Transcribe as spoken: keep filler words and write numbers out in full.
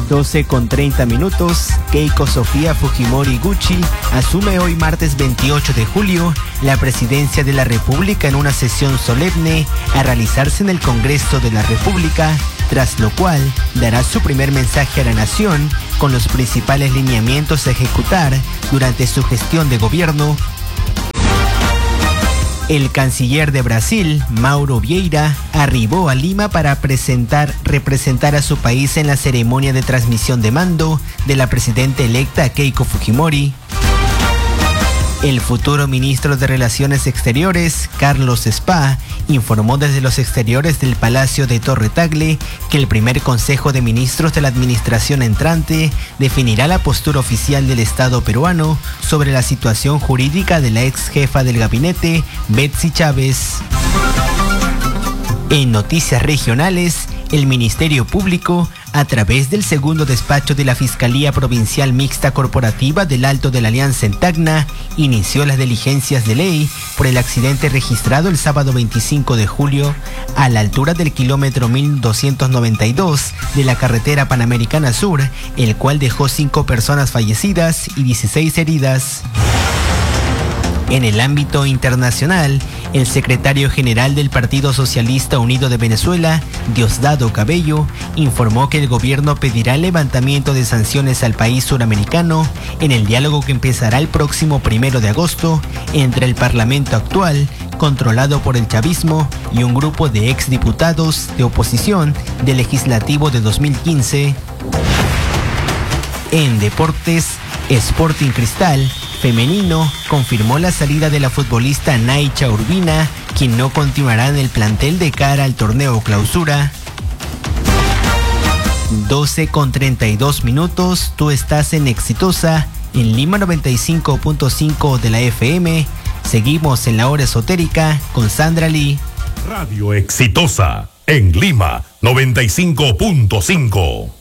doce con treinta minutos, Keiko Sofía Fujimori Gucci asume hoy martes veintiocho de julio la presidencia de la República en una sesión solemne a realizarse en el Congreso de la República, tras lo cual dará su primer mensaje a la nación con los principales lineamientos a ejecutar durante su gestión de gobierno. El canciller de Brasil, Mauro Vieira, arribó a Lima para presentar, representar a su país en la ceremonia de transmisión de mando de la presidenta electa Keiko Fujimori. El futuro ministro de Relaciones Exteriores, Carlos Spa, informó desde los exteriores del Palacio de Torre Tagle que el primer Consejo de Ministros de la administración entrante definirá la postura oficial del Estado peruano sobre la situación jurídica de la ex jefa del gabinete, Betsy Chávez. En noticias regionales, el Ministerio Público, a través del segundo despacho de la Fiscalía Provincial Mixta Corporativa del Alto de la Alianza en Tacna, inició las diligencias de ley por el accidente registrado el sábado veinticinco de julio a la altura del kilómetro mil doscientos noventa y dos de la carretera Panamericana Sur, el cual dejó cinco personas fallecidas y dieciséis heridas. En el ámbito internacional, el secretario general del Partido Socialista Unido de Venezuela, Diosdado Cabello, informó que el gobierno pedirá el levantamiento de sanciones al país suramericano en el diálogo que empezará el próximo primero de agosto entre el Parlamento actual, controlado por el chavismo, y un grupo de exdiputados de oposición del legislativo de dos mil quince. En deportes, Sporting Cristal femenino confirmó la salida de la futbolista Naicha Urbina, quien no continuará en el plantel de cara al torneo Clausura. doce con treinta y dos minutos, tú estás en Exitosa, en Lima noventa y cinco punto cinco de la F M. Seguimos en la hora esotérica con Sandra Lee. Radio Exitosa, en Lima noventa y cinco punto cinco.